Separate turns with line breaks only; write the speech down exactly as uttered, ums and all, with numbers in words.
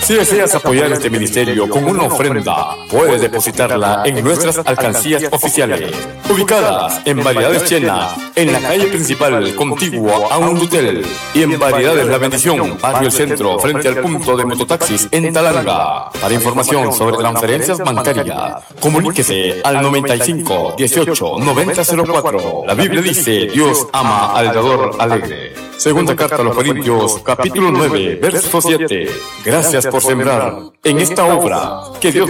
Si deseas apoyar este ministerio con una ofrenda, puedes depositarla en nuestras alcancías oficiales, ubicadas en Variedades Chena, en la calle principal contigua a un hotel, y en Variedades La Bendición, barrio El Centro, frente al punto de mototaxis en Talanga. Para información sobre transferencias bancarias, comuníquese al noventa y cinco, dieciocho, noventa cero cuatro. La Biblia dice: Dios ama al dador alegre. Segunda carta a los Corintios, capítulo nueve, verso siete. Gracias por sembrar en esta obra. Que Dios